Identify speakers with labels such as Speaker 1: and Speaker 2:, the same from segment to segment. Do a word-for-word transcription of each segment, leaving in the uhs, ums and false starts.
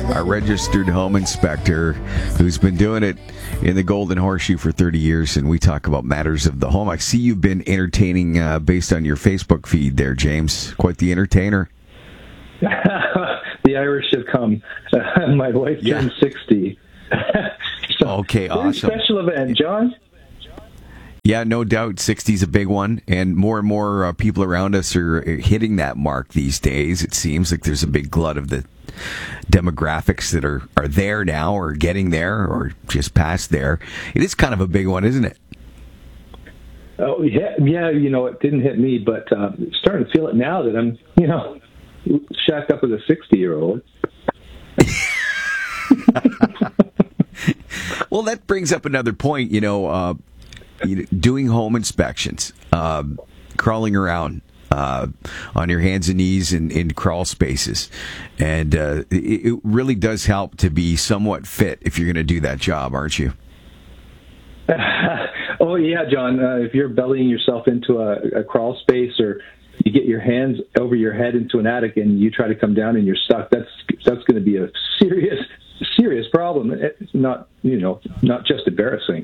Speaker 1: our registered home inspector who's been doing it in the Golden Horseshoe for thirty years, and we talk about matters of the home. I see you've been entertaining uh, based on your Facebook feed there, James. Quite the entertainer.
Speaker 2: The Irish have come. Uh, my wife
Speaker 1: Yeah.
Speaker 2: turned sixty. So,
Speaker 1: Okay,
Speaker 2: very
Speaker 1: awesome.
Speaker 2: special event, John.
Speaker 1: Yeah, no doubt. sixty's a big one, and more and more uh, people around us are hitting that mark these days. It seems like there's a big glut of the demographics that are, are there now, or getting there, or just past there. It is kind of a big one, isn't it?
Speaker 2: Oh yeah, yeah. You know, it didn't hit me, but uh, starting to feel it now that I'm, you know, shacked up with a sixty-year-old.
Speaker 1: Well, that brings up another point. You know, uh, you know, doing home inspections, uh, crawling around uh, on your hands and knees in, in crawl spaces, and uh, it, it really does help to be somewhat fit if you're going to do that job, aren't you?
Speaker 2: Oh yeah, John. Uh, if you're bellying yourself into a, a crawl space, or you get your hands over your head into an attic and you try to come down and you're stuck, that's that's going to be a serious serious problem. It's not, you know, not just embarrassing.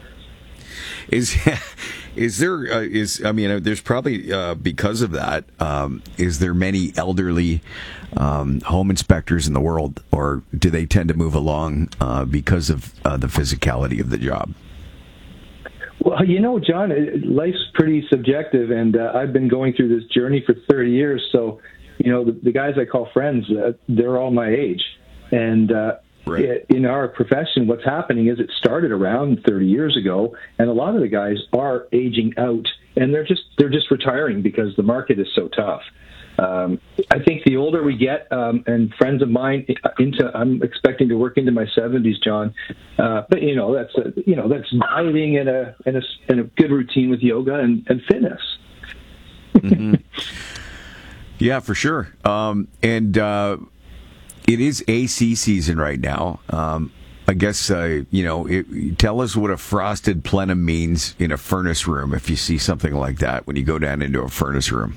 Speaker 1: Is is there uh, is I mean, uh, there's probably uh, because of that. Um, is there many elderly um, home inspectors in the world, or do they tend to move along uh, because of uh, the physicality of the job?
Speaker 2: Well, you know, John, life's pretty subjective, and uh, I've been going through this journey for thirty years. So, you know, the, the guys I call friends, uh, they're all my age. And uh,
Speaker 1: Right.
Speaker 2: in our profession, what's happening is it started around thirty years ago, and a lot of the guys are aging out, and they're just they're just retiring because the market is so tough. Um, I think the older we get, um, and friends of mine into, I'm expecting to work into my seventies, John. Uh, but you know, that's a, you know that's dieting and a and a, and a good routine with yoga and, and fitness.
Speaker 1: Mm-hmm. Yeah, for sure. Um, and uh, it is A C season right now. Um, I guess, uh, you know, it, tell us what a frosted plenum means in a furnace room if you see something like that when you go down into a furnace room.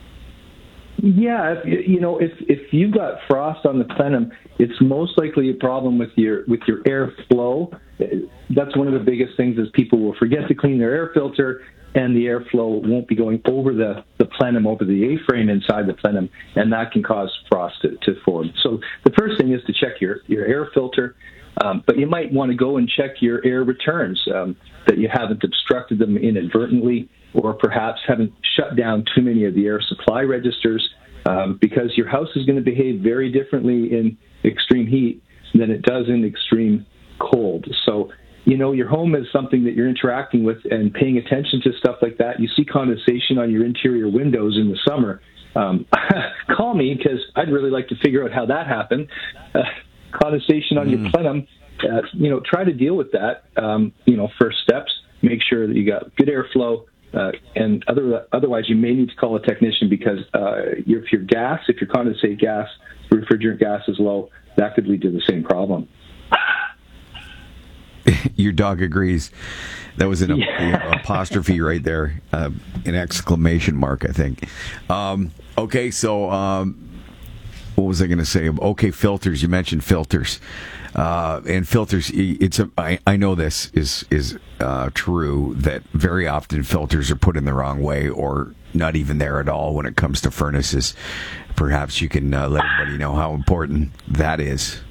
Speaker 2: Yeah, if, you know, if if you've got frost on the plenum, it's most likely a problem with your with your airflow. That's one of the biggest things is people will forget to clean their air filter, and the airflow won't be going over the, the plenum, over the A-frame inside the plenum, and that can cause frost to, to form. So the first thing is to check your, your air filter, um, but you might want to go and check your air returns, um, that you haven't obstructed them inadvertently, or perhaps haven't shut down too many of the air supply registers, um, because your house is going to behave very differently in extreme heat than it does in extreme cold. So, you know, your home is something that you're interacting with and paying attention to stuff like that. You see condensation on your interior windows in the summer. Um, call me, because I'd really like to figure out how that happened. Uh, condensation on mm. your plenum, uh, you know, try to deal with that. Um, you know, first steps, make sure that you got good airflow. Uh, and other, otherwise, you may need to call a technician, because uh, if your gas, if your condensate gas, refrigerant gas is low, that could lead to the same problem.
Speaker 1: Your dog agrees. That was an yeah. apostrophe right there, uh, an exclamation mark, I think. Um, okay, so um, what was I going to say? Okay, filters. You mentioned filters. Uh, and filters, it's a, I, I know this is is uh, true, that very often filters are put in the wrong way, or not even there at all when it comes to furnaces. Perhaps you can uh, let everybody know how important that is.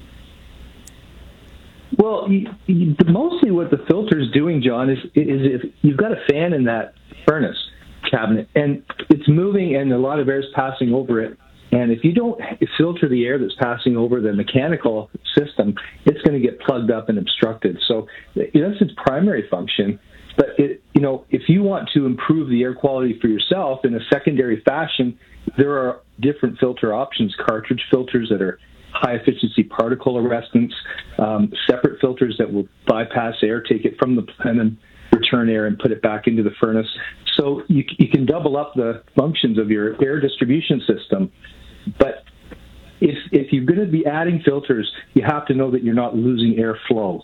Speaker 2: Well, you, you, mostly what the filter's doing, John, is, is if you've got a fan in that furnace cabinet and it's moving and a lot of air is passing over it, and if you don't filter the air that's passing over the mechanical system, it's going to get plugged up and obstructed. So you know, that's its primary function. But it, you know, if you want to improve the air quality for yourself in a secondary fashion, there are different filter options, cartridge filters that are high-efficiency particle arrestants, um, separate filters that will bypass air, take it from the plenum, return air, and put it back into the furnace. So you, you can double up the functions of your air distribution system. But if, if you're going to be adding filters, you have to know that you're not losing airflow.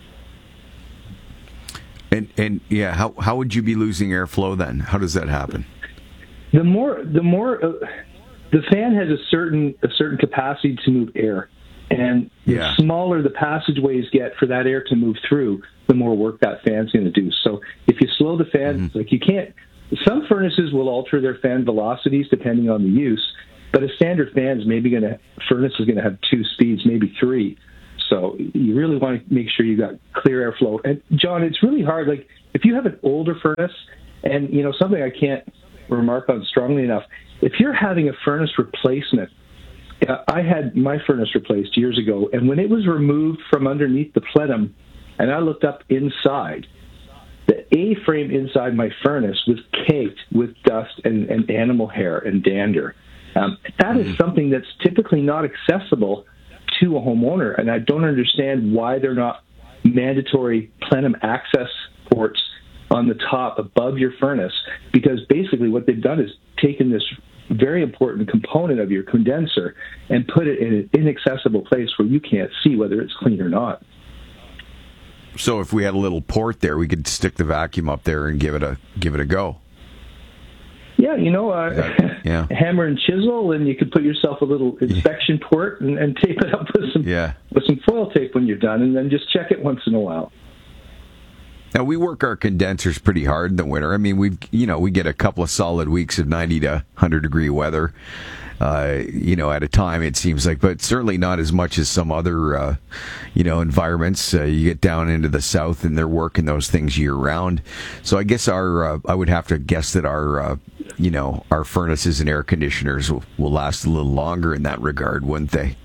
Speaker 1: And, and yeah, how how would you be losing airflow then? How does that happen?
Speaker 2: The more, the more... Uh, The fan has a certain a certain capacity to move air, And
Speaker 1: Yeah.
Speaker 2: the smaller the passageways get for that air to move through, the more work that fan's going to do. So if you slow the fan, mm-hmm. like you can't, some furnaces will alter their fan velocities depending on the use, but a standard fan is maybe going to, furnace is going to have two speeds, maybe three. So you really want to make sure you got clear airflow. And John, it's really hard. Like if you have an older furnace, and you know something I can't remark on strongly enough, if you're having a furnace replacement, I had my furnace replaced years ago, and when it was removed from underneath the plenum, and I looked up inside, the A-frame inside my furnace was caked with dust and, and animal hair and dander. Um, that is something that's typically not accessible to a homeowner, and I don't understand why they're not mandatory plenum access ports on the top above your furnace, because basically what they've done is taken this very important component of your condenser and put it in an inaccessible place where you can't see whether it's clean or not.
Speaker 1: So if we had a little port there, we could stick the vacuum up there and give it a give it a go.
Speaker 2: Yeah, you know, uh,
Speaker 1: that, yeah.
Speaker 2: hammer and chisel, and you could put yourself a little inspection yeah. port and, and tape it up with some
Speaker 1: yeah.
Speaker 2: with some foil tape when you're done, and then just check it once in a while.
Speaker 1: Now, we work our condensers pretty hard in the winter. I mean, we you know we get a couple of solid weeks of ninety to one hundred degree weather, uh, you know, at a time, it seems like, but certainly not as much as some other, uh, you know, environments. Uh, you get down into the south and they're working those things year round. So I guess our, uh, I would have to guess that our, uh, you know, our furnaces and air conditioners will, will last a little longer in that regard, wouldn't they?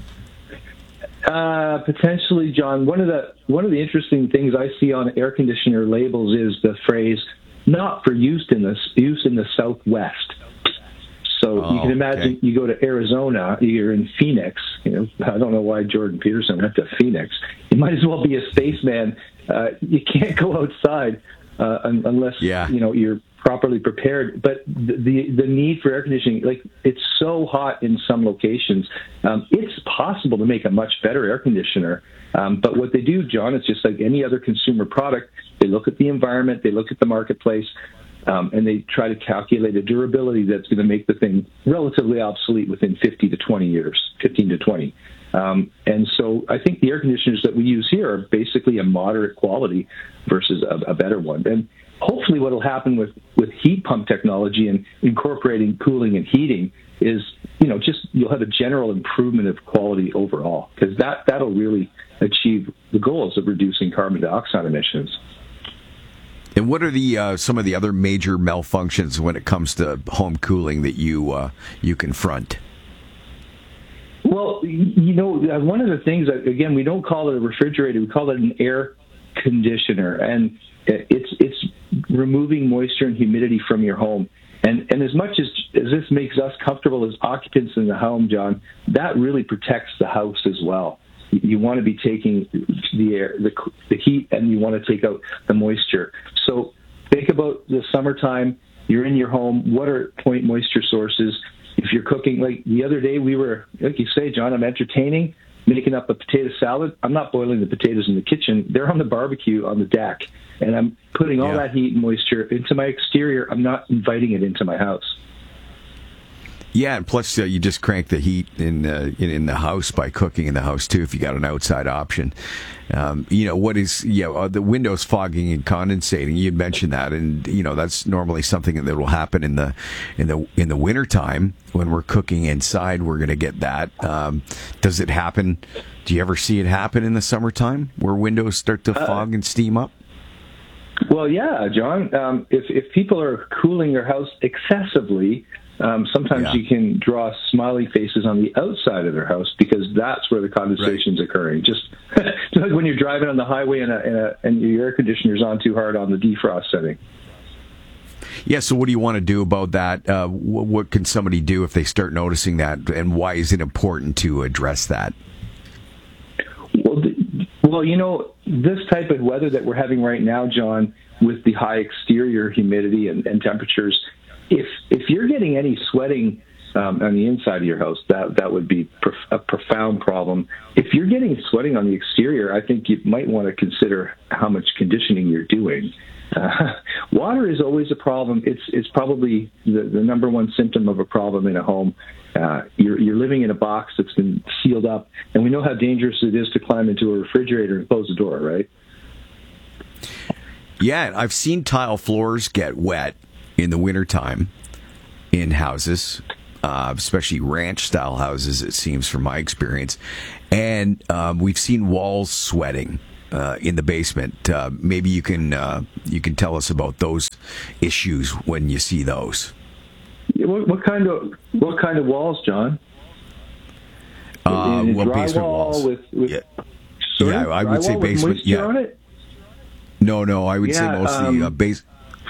Speaker 2: Uh, potentially, John. One of the one of the interesting things I see on air conditioner labels is the phrase "not for use in the use in the Southwest." So
Speaker 1: oh,
Speaker 2: you can imagine
Speaker 1: okay.
Speaker 2: you go to Arizona, you're in Phoenix. You know, I don't know why Jordan Peterson went to Phoenix. You might as well be a spaceman. Uh, you can't go outside uh, unless
Speaker 1: yeah.
Speaker 2: you know you're properly prepared. But the, the the need for air conditioning, like it's so hot in some locations, um, it's possible to make a much better air conditioner. Um, but what they do, John, is just like any other consumer product. They look at the environment, they look at the marketplace, um, and they try to calculate a durability that's going to make the thing relatively obsolete within fifty to twenty years, fifteen to twenty. Um, and so I think the air conditioners that we use here are basically a moderate quality versus a, a better one. And hopefully what will happen with, with heat pump technology and incorporating cooling and heating is, you know, just you'll have a general improvement of quality overall, because that, that'll really achieve the goals of reducing carbon dioxide emissions.
Speaker 1: And what are the uh, some of the other major malfunctions when it comes to home cooling that you uh, you confront?
Speaker 2: Well, you know, one of the things that, again, we don't call it a refrigerator, we call it an air conditioner, and it's it's removing moisture and humidity from your home. And and as much as, as this makes us comfortable as occupants in the home, John, that really protects the house as well. You want to be taking the air, the, the heat, and you want to take out the moisture. So think about the summertime. You're in your home. What are point moisture sources? If you're cooking, like the other day, we were, like you say, John, I'm entertaining, making up a potato salad. I'm not boiling the potatoes in the kitchen. They're on the barbecue on the deck. And I'm putting all yeah. that heat and moisture into my exterior. I'm not inviting it into my house.
Speaker 1: Yeah, and plus uh, you just crank the heat in, uh, in in the house by cooking in the house too. If you got an outside option, um, you know what is yeah uh, the windows fogging and condensating. You mentioned that, and you know that's normally something that will happen in the in the in the wintertime when we're cooking inside. We're going to get that. Um, does it happen? Do you ever see it happen in the summertime where windows start to uh, fog and steam up?
Speaker 2: Well, yeah, John. Um, if if people are cooling their house excessively. Um, sometimes yeah. you can draw smiley faces on the outside of their house because that's where the condensation's right. occurring. Just, just like when you're driving on the highway and, a, and, a, and your air conditioner's on too hard on the defrost setting.
Speaker 1: Yeah, so what do you want to do about that? Uh, what, what can somebody do if they start noticing that, and why is it important to address that?
Speaker 2: Well, well, you know, this type of weather that we're having right now, John, with the high exterior humidity and, and temperatures, If if you're getting any sweating um, on the inside of your house, that that would be prof- a profound problem. If you're getting sweating on the exterior, I think you might want to consider how much conditioning you're doing. Uh, water is always a problem. It's it's probably the, the number one symptom of a problem in a home. Uh, you're, you're living in a box that's been sealed up, and we know how dangerous it is to climb into a refrigerator and close the door, right?
Speaker 1: Yeah, I've seen tile floors get wet in the wintertime in houses, uh, especially ranch-style houses, it seems, from my experience. And um, we've seen walls sweating uh, in the basement. Uh, maybe you can uh, you can tell us about those issues when you see those.
Speaker 2: What, what kind of what kind of walls, John?
Speaker 1: Uh,
Speaker 2: in, in
Speaker 1: well, basement
Speaker 2: drywall
Speaker 1: walls.
Speaker 2: With, with,
Speaker 1: yeah,
Speaker 2: sorry,
Speaker 1: yeah I would say
Speaker 2: with
Speaker 1: basement.
Speaker 2: moisture
Speaker 1: Yeah.
Speaker 2: on it?
Speaker 1: No, no, I would
Speaker 2: Yeah,
Speaker 1: say mostly
Speaker 2: um,
Speaker 1: uh, base.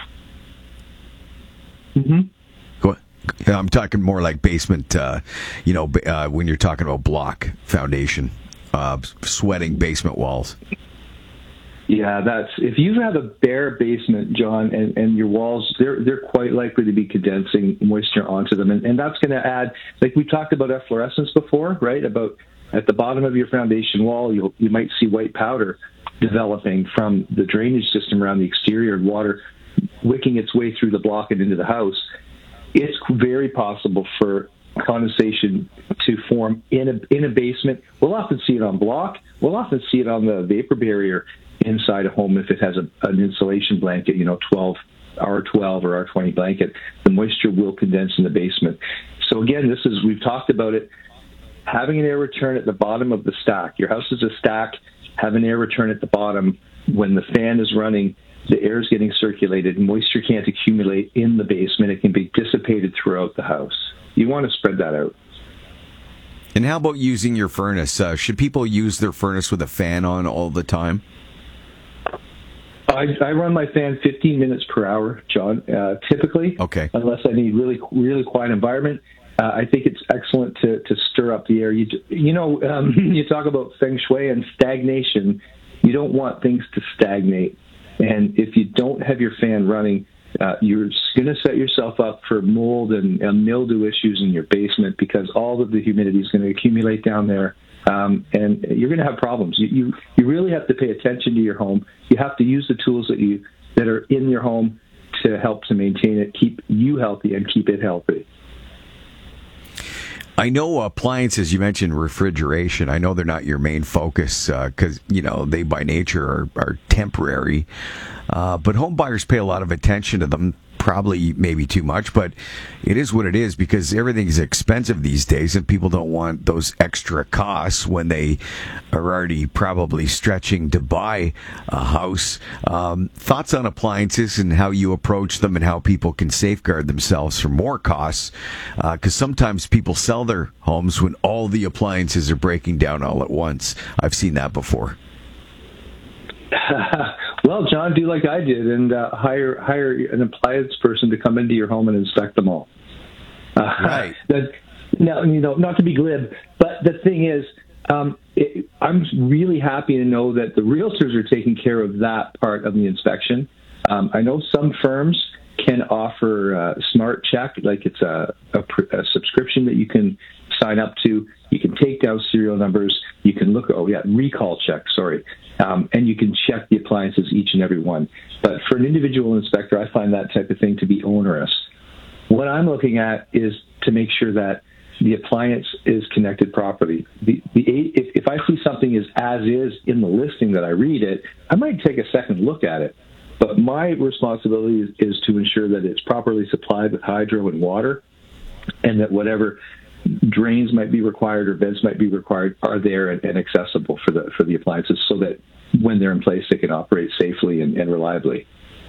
Speaker 2: Mm-hmm.
Speaker 1: Go ahead. I'm talking more like basement. Uh, you know, ba- uh, when you're talking about block foundation, uh, sweating basement walls.
Speaker 2: Yeah, that's if you have a bare basement, John, and, and your walls, they're they're quite likely to be condensing moisture onto them, and, and that's going to add, like we talked about efflorescence before, right? About at the bottom of your foundation wall, you you might see white powder developing from the drainage system around the exterior, and water wicking its way through the block and into the house. It's very possible for condensation to form in a in a basement. We'll often see it on block. We'll often see it on the vapor barrier inside a home if it has a, an insulation blanket, you know, twelve R twelve or R twenty blanket. The moisture will condense in the basement. So again, this is, we've talked about it, having an air return at the bottom of the stack. Your house is a stack, have an air return at the bottom. When the fan is running, the air is getting circulated. Moisture can't accumulate in the basement. It can be dissipated throughout the house. You want to spread that out.
Speaker 1: And how about using your furnace? Uh, should people use their furnace with a fan on all the time?
Speaker 2: I, I run my fan fifteen minutes per hour, John, uh, typically.
Speaker 1: Okay.
Speaker 2: Unless I need really, really quiet environment. Uh, I think it's excellent to, to stir up the air. You, you know, um, you talk about feng shui and stagnation. You don't want things to stagnate. And if you don't have your fan running, uh, you're going to set yourself up for mold and, and mildew issues in your basement because all of the humidity is going to accumulate down there. Um, and you're going to have problems. You, you you really have to pay attention to your home. You have to use the tools that you that are in your home to help to maintain it, keep you healthy, and keep it healthy.
Speaker 1: I know appliances, you mentioned refrigeration. I know they're not your main focus because, uh, you know, they by nature are, are temporary. Uh, but home buyers pay a lot of attention to them, probably maybe too much, but it is what it is because everything is expensive these days and people don't want those extra costs when they are already probably stretching to buy a house. Um, thoughts on appliances and how you approach them and how people can safeguard themselves from more costs? Because uh, sometimes people sell their homes when all the appliances are breaking down all at once. I've seen that before.
Speaker 2: Well, John, do like I did and uh, hire hire an appliance person to come into your home and inspect them all. Uh,
Speaker 1: right.
Speaker 2: That, now, you know, not to be glib, but the thing is, um, it, I'm really happy to know that the realtors are taking care of that part of the inspection. Um, I know some firms can offer uh, Smart Check, like it's a, a, a subscription that you can sign up to. You can take down serial numbers. You can look, oh yeah, recall check, sorry. Um, and you can check the appliances, each and every one. But for an individual inspector, I find that type of thing to be onerous. What I'm looking at is to make sure that the appliance is connected properly. The, the, if, if I see something is as is in the listing that I read it, I might take a second look at it. But my responsibility is, is to ensure that it's properly supplied with hydro and water, and that whatever drains might be required or vents might be required are there and, and accessible for the for the appliances, so that when they're in place, they can operate safely and, and reliably.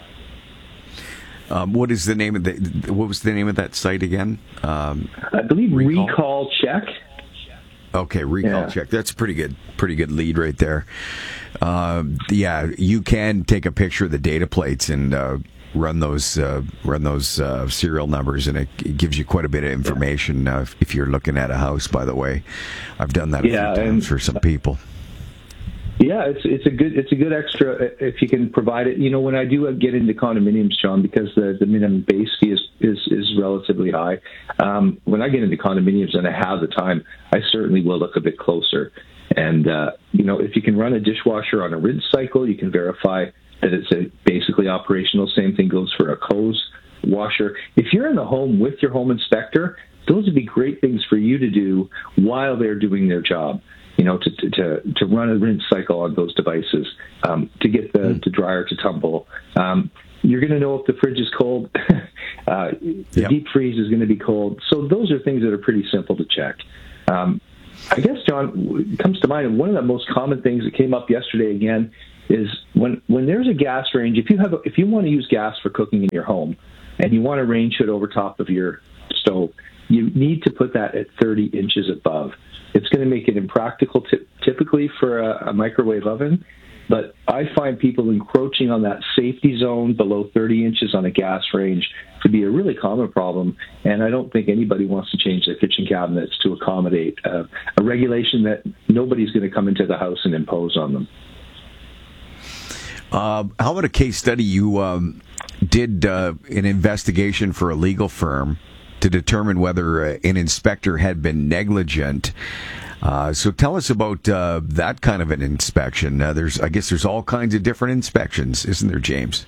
Speaker 1: Um, what is the name of the? What was the name of that site again? Um,
Speaker 2: I believe Recall, Recall Check.
Speaker 1: Okay, Recall
Speaker 2: yeah.
Speaker 1: Check. That's a pretty good, pretty good lead right there. Uh, yeah, you can take a picture of the data plates and uh, run those uh, run those uh, serial numbers, and it, it gives you quite a bit of information uh, if you're looking at a house. By the way, I've done that a
Speaker 2: yeah,
Speaker 1: few times for some people.
Speaker 2: Yeah, it's it's a good it's a good extra if you can provide it. You know, when I do get into condominiums, John, because the, the minimum base fee is, is, is relatively high. Um, when I get into condominiums and I have the time, I certainly will look a bit closer. And uh, you know, if you can run a dishwasher on a rinse cycle, you can verify that it's a basically operational. Same thing goes for a clothes washer. If you're in the home with your home inspector, those would be great things for you to do while they're doing their job. You know, to to to run a rinse cycle on those devices, um, to get the, mm. the dryer to tumble. Um, you're going to know if the fridge is cold. uh, the yep. deep freeze is going to be cold. So those are things that are pretty simple to check. Um, I guess, John, it comes to mind, one of the most common things that came up yesterday again is when, when there's a gas range, if you have a, if you want to use gas for cooking in your home and you want a range hood over top of your stove, you need to put that at thirty inches above. It's going to make it impractical t- typically for a, a microwave oven, but I find people encroaching on that safety zone below thirty inches on a gas range to be a really common problem, and I don't think anybody wants to change their kitchen cabinets to accommodate uh, a regulation that nobody's going to come into the house and impose on them.
Speaker 1: Uh, how about a case study? You um, did uh, an investigation for a legal firm to determine whether uh, an inspector had been negligent. Uh, so tell us about uh, that kind of an inspection. Uh, there's, I guess, there's all kinds of different inspections, isn't there, James?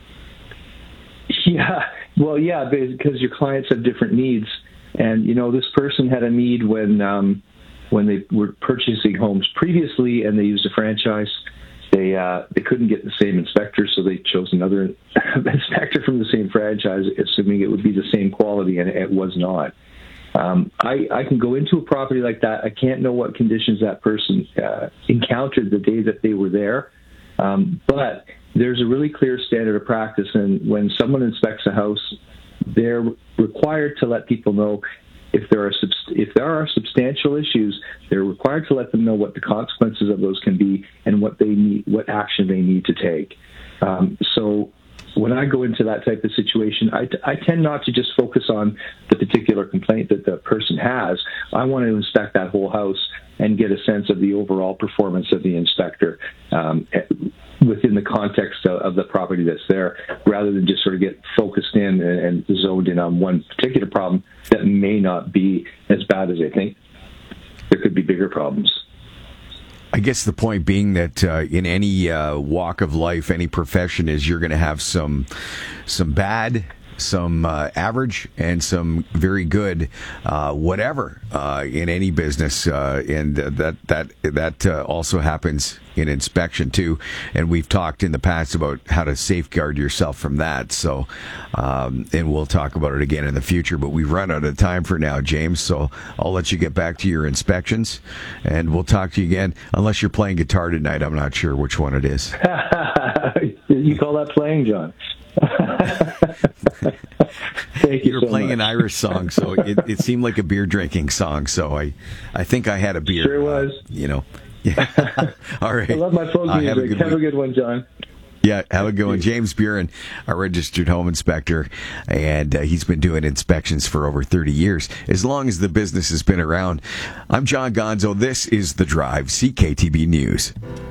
Speaker 2: Yeah, well, yeah, because your clients have different needs, and you know, this person had a need when um, when they were purchasing homes previously, and they used a franchise. They uh, they couldn't get the same inspector, so they chose another inspector from the same franchise, assuming it would be the same quality, and it was not. Um, I, I can go into a property like that. I can't know what conditions that person uh, encountered the day that they were there, um, but there's a really clear standard of practice, and when someone inspects a house, they're required to let people know if there are subst- if there are substantial issues. They're required to let them know what the consequences of those can be and what they need, what action they need to take. Um, so when I go into that type of situation, I, t- I tend not to just focus on the particular complaint that the person has. I want to inspect that whole house and get a sense of the overall performance of the inspector um, within the context of, of the property that's there, rather than just sort of get focused in and, and zoned in on one particular problem that may not be as bad as I think. There could be bigger problems.
Speaker 1: I guess the point being that uh, in any uh, walk of life, any profession, is you're going to have some some bad, some uh, average, and some very good, uh, whatever uh, in any business, uh, and uh, that that that uh, also happens in inspection too. And we've talked in the past about how to safeguard yourself from that. So, um, and we'll talk about it again in the future. But we've run out of time for now, James. So I'll let you get back to your inspections, and we'll talk to you again. Unless you're playing guitar tonight, I'm not sure which one it is.
Speaker 2: You call that playing, John? Thank you.
Speaker 1: You were
Speaker 2: so
Speaker 1: playing
Speaker 2: much.
Speaker 1: an Irish song, so it, it seemed like a beer drinking song. So I, I think I had a beer.
Speaker 2: Sure was.
Speaker 1: Uh, you know. Yeah. All right.
Speaker 2: I love my folk
Speaker 1: uh,
Speaker 2: music.
Speaker 1: have a good,
Speaker 2: have a good one, John.
Speaker 1: Yeah, have a good one. James Buren, a registered home inspector, and uh, he's been doing inspections for over thirty years, as long as the business has been around. I'm John Gonzo. This is The Drive, C K T B News.